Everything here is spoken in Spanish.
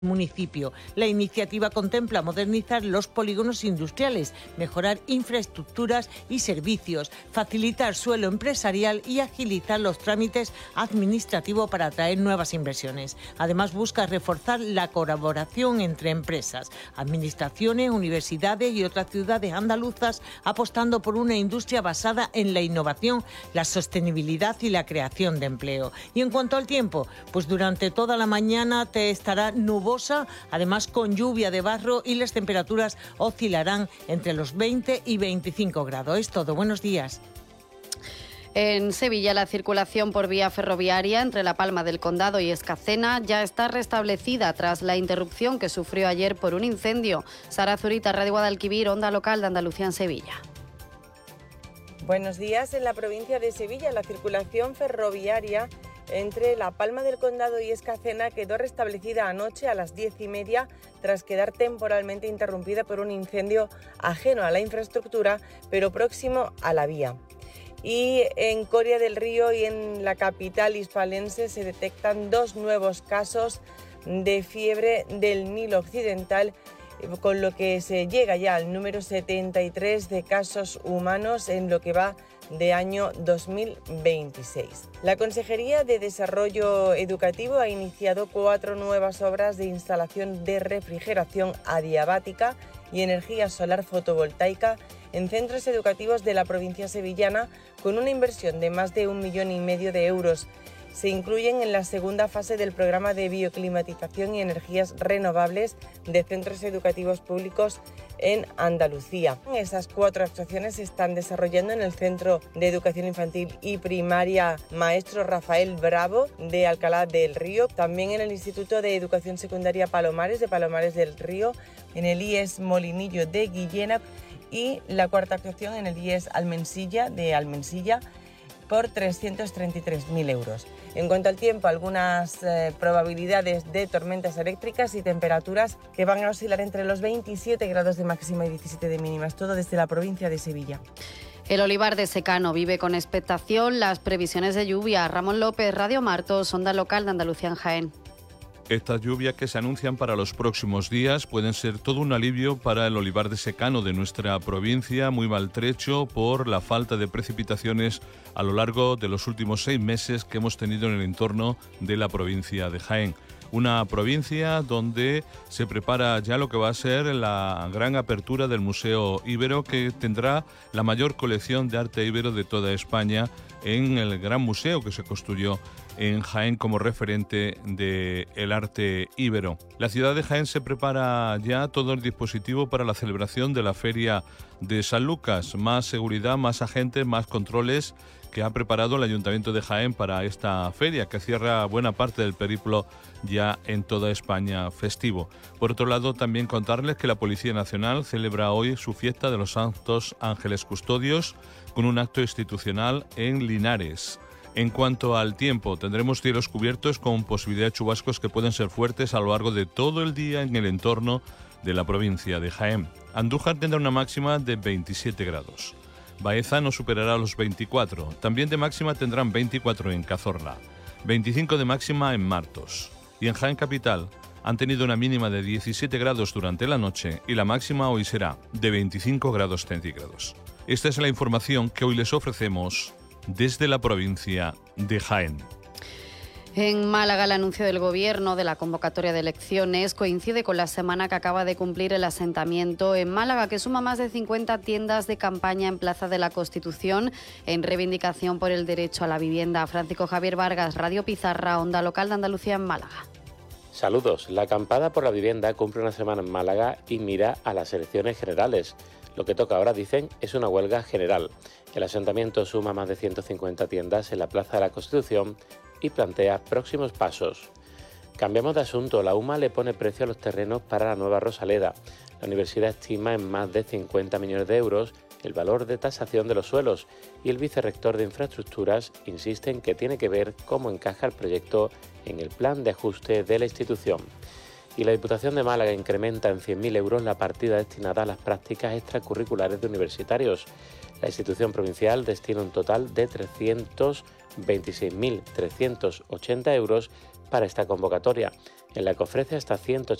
municipio. La iniciativa contempla modernizar los polígonos industriales, mejorar infraestructuras y servicios, facilitar suelo empresarial y agilizar los trámites administrativos para atraer nuevas inversiones. Además, busca reforzar la colaboración entre empresas, administraciones, universidades y otras ciudades andaluzas, apostando por una industria basada en la innovación, la sostenibilidad y la creación de empleo. Y en cuanto al tiempo, pues durante toda la mañana estará nubosa, además con lluvia de barro, y las temperaturas oscilarán entre los 20 y 25 grados. Es todo. Buenos días. En Sevilla, la circulación por vía ferroviaria entre La Palma del Condado y Escacena ya está restablecida tras la interrupción que sufrió ayer por un incendio. Sara Zurita, Radio Guadalquivir, Onda Local de Andalucía en Sevilla. Buenos días. En la provincia de Sevilla, la circulación ferroviaria entre La Palma del Condado y Escacena quedó restablecida anoche a las 10:30 tras quedar temporalmente interrumpida por un incendio ajeno a la infraestructura, pero próximo a la vía. Y en Coria del Río y en la capital hispalense se detectan 2 nuevos casos de fiebre del Nilo Occidental, con lo que se llega ya al número 73 de casos humanos en lo que va de año 2026. La Consejería de Desarrollo Educativo ha iniciado 4 nuevas obras de instalación de refrigeración adiabática y energía solar fotovoltaica en centros educativos de la provincia sevillana, con una inversión de más de 1,5 millones de euros. Se incluyen en la segunda fase del programa de bioclimatización y energías renovables de centros educativos públicos en Andalucía. Esas 4 actuaciones se están desarrollando en el Centro de Educación Infantil y Primaria Maestro Rafael Bravo de Alcalá del Río, también en el Instituto de Educación Secundaria Palomares de Palomares del Río, en el IES Molinillo de Guillena y la 4ª actuación en el IES Almensilla de Almensilla por 333.000 euros. En cuanto al tiempo, algunas probabilidades de tormentas eléctricas y temperaturas que van a oscilar entre los 27 grados de máxima y 17 de mínimas, todo desde la provincia de Sevilla. El olivar de secano vive con expectación las previsiones de lluvia. Ramón López, Radio Martos, Onda Local de Andalucía en Jaén. Estas lluvias que se anuncian para los próximos días pueden ser todo un alivio para el olivar de secano de nuestra provincia, muy maltrecho por la falta de precipitaciones a lo largo de los últimos 6 meses que hemos tenido en el entorno de la provincia de Jaén. Una provincia donde se prepara ya lo que va a ser la gran apertura del Museo Ibero, que tendrá la mayor colección de arte íbero de toda España en el gran museo que se construyó en Jaén como referente del arte íbero. La ciudad de Jaén se prepara ya todo el dispositivo para la celebración de la Feria de San Lucas. Más seguridad, más agentes, más controles que ha preparado el Ayuntamiento de Jaén para esta feria, que cierra buena parte del periplo ya en toda España festivo. Por otro lado, también contarles que la Policía Nacional celebra hoy su fiesta de los Santos Ángeles Custodios con un acto institucional en Linares. En cuanto al tiempo, tendremos cielos cubiertos con posibilidad de chubascos que pueden ser fuertes a lo largo de todo el día en el entorno de la provincia de Jaén. Andújar tendrá una máxima de 27 grados. Baeza no superará los 24. También de máxima tendrán 24 en Cazorla, 25 de máxima en Martos. Y en Jaén Capital han tenido una mínima de 17 grados durante la noche y la máxima hoy será de 25 grados centígrados. Esta es la información que hoy les ofrecemos desde la provincia de Jaén. En Málaga, el anuncio del Gobierno de la convocatoria de elecciones coincide con la semana que acaba de cumplir el asentamiento en Málaga, que suma más de 50 tiendas de campaña en Plaza de la Constitución en reivindicación por el derecho a la vivienda. Francisco Javier Vargas, Radio Pizarra, Onda Local de Andalucía en Málaga. Saludos. La acampada por la vivienda cumple una semana en Málaga y mira a las elecciones generales. Lo que toca ahora, dicen, es una huelga general. El asentamiento suma más de 150 tiendas en la Plaza de la Constitución y plantea próximos pasos. Cambiamos de asunto. La UMA le pone precio a los terrenos para la nueva Rosaleda. La universidad estima en más de 50 millones de euros el valor de tasación de los suelos y el vicerrector de Infraestructuras insiste en que tiene que ver cómo encaja el proyecto en el plan de ajuste de la institución. Y la Diputación de Málaga incrementa en 100.000 euros la partida destinada a las prácticas extracurriculares de universitarios. La institución provincial destina un total de 326.380 euros para esta convocatoria, en la que ofrece hasta 180